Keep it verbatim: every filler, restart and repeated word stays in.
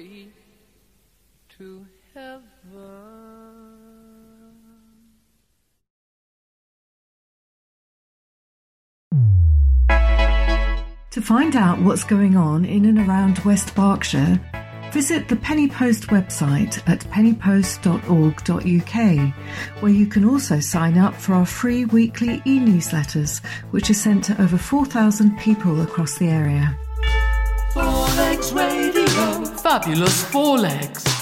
way to heaven. To find out what's going on in and around West Berkshire, visit the Penny Post website at penny post dot org dot U K, where you can also sign up for our free weekly e-newsletters, which are sent to over four thousand people across the area. Four Legs Radio. Fabulous Four Legs.